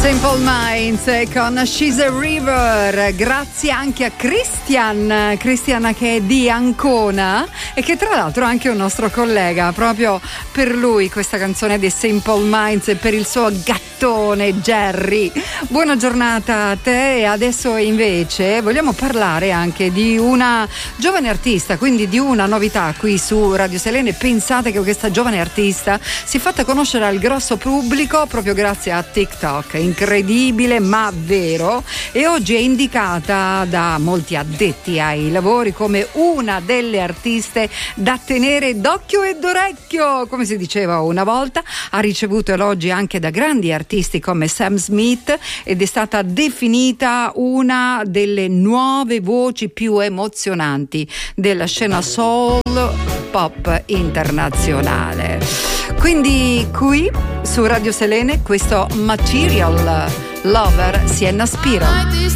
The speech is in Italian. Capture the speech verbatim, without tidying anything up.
Simple Minds con She's a River, grazie anche a Christian, Christian che è di Ancona e che tra l'altro è anche un nostro collega. Proprio per lui questa canzone di Simple Minds e per il suo gattone Jerry. Buona giornata a te. E adesso invece vogliamo parlare anche di una giovane artista, quindi di una novità qui su Radio Selene. Pensate che questa giovane artista si è fatta conoscere al grosso pubblico proprio grazie a TikTok. Incredibile ma vero, e oggi è indicata da molti addetti ai lavori come una delle artiste da tenere d'occhio e d'orecchio, come si diceva una volta. Ha ricevuto elogi anche da grandi artisti come Sam Smith ed è stata definita una delle nuove voci più emozionanti della scena soul pop internazionale. Quindi qui su Radio Selene questo Material Lover, Sienna Spiro.